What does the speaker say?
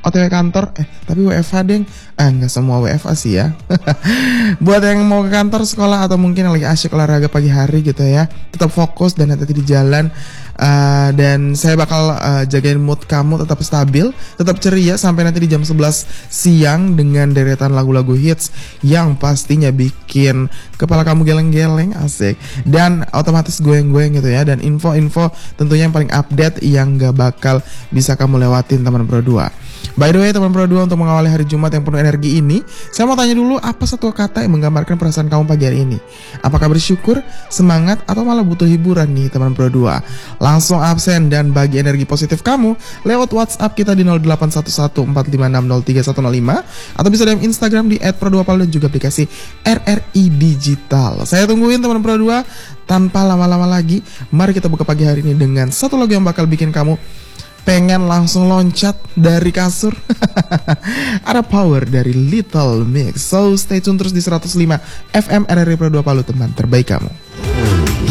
OTW kantor, tapi WFH deng. Nggak semua WFH sih ya. Buat yang mau ke kantor, sekolah, atau mungkin yang lagi asyik olahraga pagi hari gitu ya, tetap fokus dan hati-hati di jalan. Dan saya bakal jagain mood kamu tetap stabil, tetap ceria sampai nanti di jam 11 siang dengan deretan lagu-lagu hits yang pastinya bikin kepala kamu geleng-geleng, asik, dan otomatis goyang-goyang gitu ya. Dan info-info tentunya yang paling update yang gak bakal bisa kamu lewatin teman Pro 2. By the way teman Pro 2, untuk mengawali hari Jumat yang penuh energi ini, saya mau tanya dulu, apa satu kata yang menggambarkan perasaan kamu pagi hari ini? Apakah bersyukur, semangat, atau malah butuh hiburan nih teman Pro 2? Langsung absen dan bagi energi positif kamu lewat WhatsApp kita di 081145603105 atau bisa DM Instagram di @pro2palu dan juga aplikasi RRI Digital. Saya tungguin teman Pro 2. Tanpa lama-lama lagi, mari kita buka pagi hari ini dengan satu lagu yang bakal bikin kamu pengen langsung loncat dari kasur. Ada Power dari Little Mix. So stay tune terus di 105 FM RRI Pro 2 Palu, teman terbaik kamu.